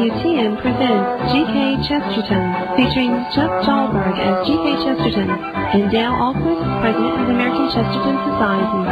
WTN presents G.K. Chesterton, featuring Chuck Dahlberg as G.K. Chesterton and Dale Ahlquist, President of the American Chesterton Society.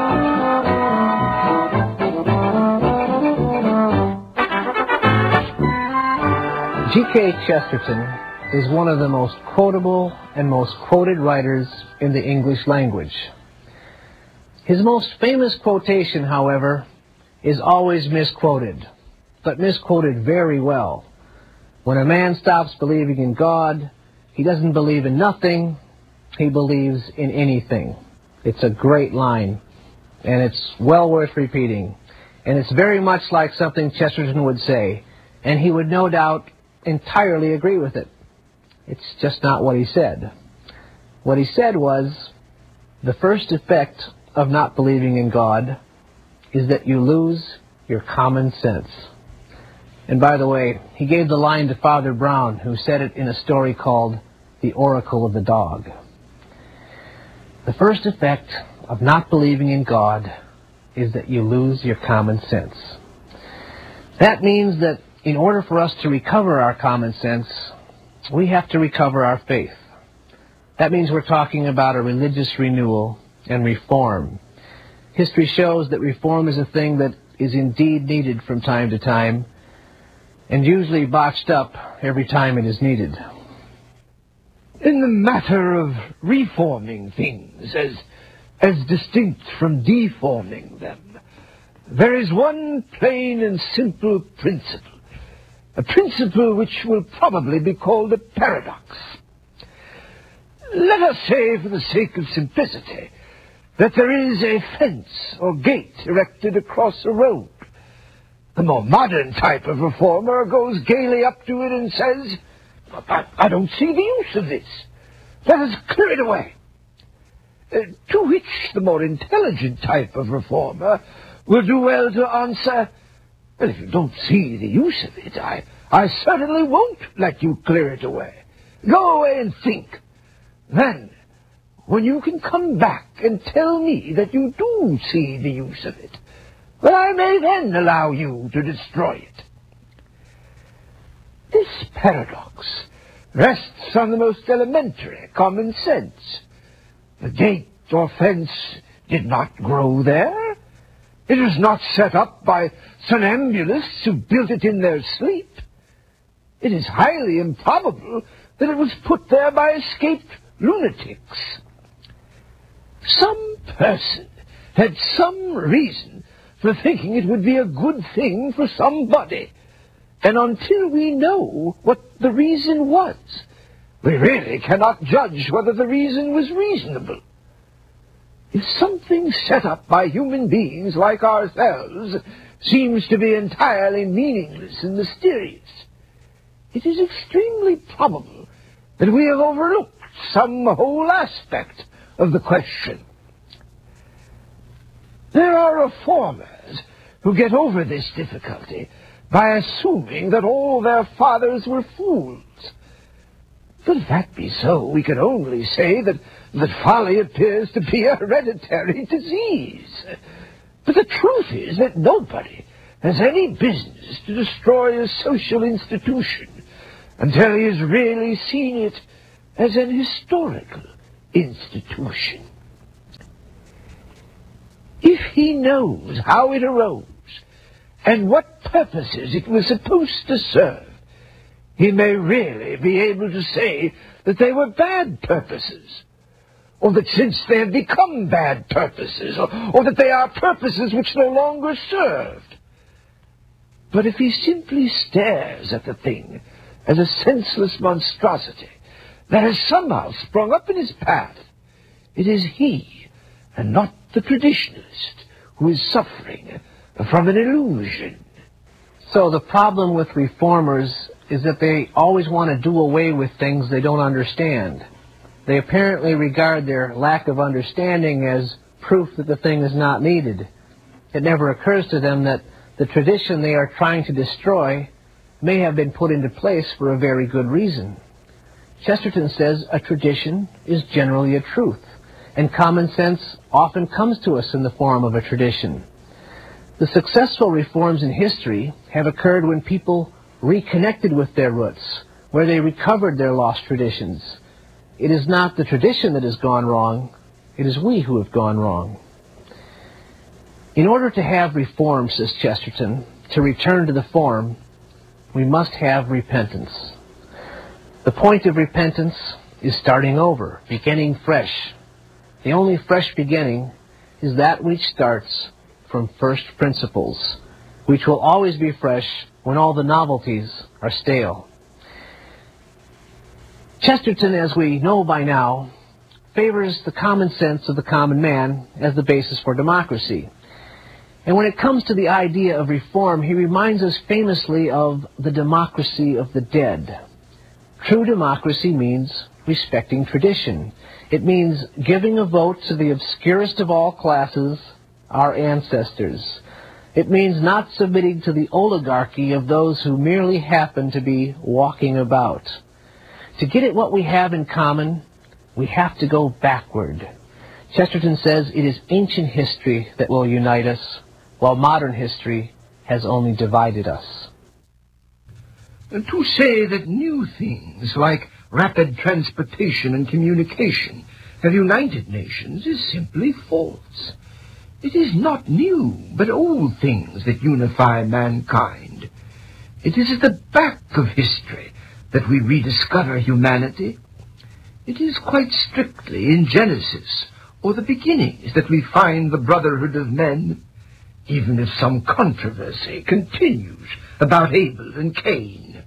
G.K. Chesterton is one of the most quotable and most quoted writers in the English language. His most famous quotation, however, is always misquoted, but misquoted very well. When a man stops believing in God, he doesn't believe in nothing, he believes in anything. It's a great line, and it's well worth repeating. And it's very much like something Chesterton would say, and he would no doubt entirely agree with it. It's just not what he said. What he said was, the first effect of not believing in God is that you lose your common sense. And by the way, he gave the line to Father Brown, who said it in a story called The Oracle of the Dog. The first effect of not believing in God is that you lose your common sense. That means that in order for us to recover our common sense, we have to recover our faith. That means we're talking about a religious renewal and reform. History shows that reform is a thing that is indeed needed from time to time, and usually botched up every time it is needed. In the matter of reforming things, as distinct from deforming them, there is one plain and simple principle, a principle which will probably be called a paradox. Let us say, for the sake of simplicity, that there is a fence or gate erected across a road. The more modern type of reformer goes gaily up to it and says, I don't see the use of this. Let us clear it away. To which the more intelligent type of reformer will do well to answer, well, if you don't see the use of it, I certainly won't let you clear it away. Go away and think. Then, when you can come back and tell me that you do see the use of it, well, I may then allow you to destroy it. This paradox rests on the most elementary common sense. The gate or fence did not grow there. It was not set up by somnambulists who built it in their sleep. It is highly improbable that it was put there by escaped lunatics. Some person had some reason for thinking it would be a good thing for somebody, and until we know what the reason was, we really cannot judge whether the reason was reasonable. If something set up by human beings like ourselves seems to be entirely meaningless and mysterious, it is extremely probable that we have overlooked some whole aspect of the question. There are reformers who get over this difficulty by assuming that all their fathers were fools. But if that be so, we can only say that folly appears to be a hereditary disease. But the truth is that nobody has any business to destroy a social institution until he has really seen it as an historical institution. If he knows how it arose and what purposes it was supposed to serve, he may really be able to say that they were bad purposes, or that since they have become bad purposes, or that they are purposes which no longer served. But if he simply stares at the thing as a senseless monstrosity that has somehow sprung up in his path, it is he, and not the traditionalist, who is suffering from an illusion. So the problem with reformers is that they always want to do away with things they don't understand. They apparently regard their lack of understanding as proof that the thing is not needed. It never occurs to them that the tradition they are trying to destroy may have been put into place for a very good reason. Chesterton says a tradition is generally a truth, and common sense often comes to us in the form of a tradition. The successful reforms in history have occurred when people reconnected with their roots, where they recovered their lost traditions. It is not the tradition that has gone wrong, it is we who have gone wrong. In order to have reform, says Chesterton, to return to the form, we must have repentance. The point of repentance is starting over, beginning fresh. The only fresh beginning is that which starts from first principles, which will always be fresh when all the novelties are stale. Chesterton, as we know by now, favors the common sense of the common man as the basis for democracy. And when it comes to the idea of reform, he reminds us famously of the democracy of the dead. True democracy means respecting tradition. It means giving a vote to the obscurest of all classes, our ancestors. It means not submitting to the oligarchy of those who merely happen to be walking about. To get at what we have in common, we have to go backward. Chesterton says it is ancient history that will unite us, while modern history has only divided us. And to say that new things like rapid transportation and communication have united nations is simply false. It is not new, but old things that unify mankind. It is at the back of history that we rediscover humanity. It is quite strictly in Genesis or the beginnings that we find the brotherhood of men, even if some controversy continues about Abel and Cain.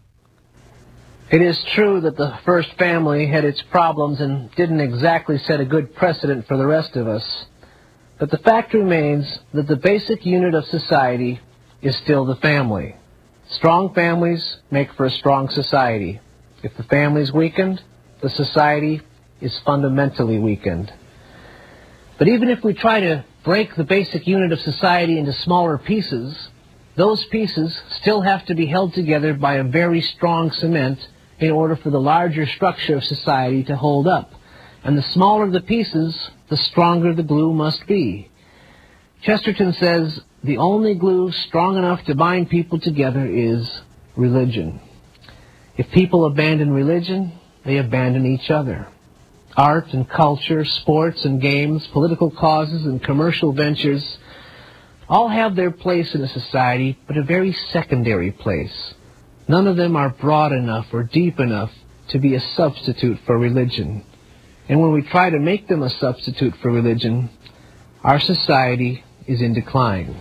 It is true that the first family had its problems and didn't exactly set a good precedent for the rest of us. But the fact remains that the basic unit of society is still the family. Strong families make for a strong society. If the family is weakened, the society is fundamentally weakened. But even if we try to break the basic unit of society into smaller pieces, those pieces still have to be held together by a very strong cement in order for the larger structure of society to hold up. And the smaller the pieces, the stronger the glue must be. Chesterton says the only glue strong enough to bind people together is religion. If people abandon religion, they abandon each other. Art and culture, sports and games, political causes and commercial ventures all have their place in a society, but a very secondary place. None of them are broad enough or deep enough to be a substitute for religion. And when we try to make them a substitute for religion, our society is in decline.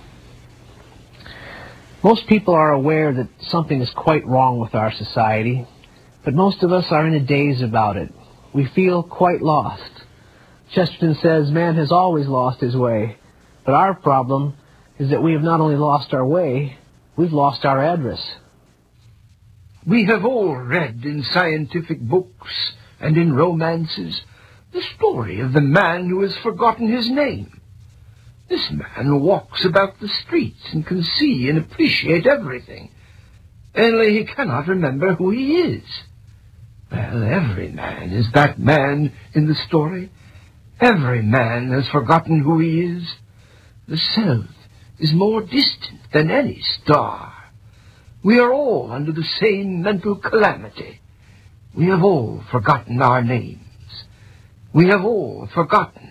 Most people are aware that something is quite wrong with our society, but most of us are in a daze about it. We feel quite lost. Chesterton says man has always lost his way, but our problem is that we have not only lost our way, we've lost our address. We have all read in scientific books and in romances the story of the man who has forgotten his name. This man walks about the streets and can see and appreciate everything, only he cannot remember who he is. Well, every man is that man in the story. Every man has forgotten who he is. The self is more distant than any star. We are all under the same mental calamity. We have all forgotten our names. We have all forgotten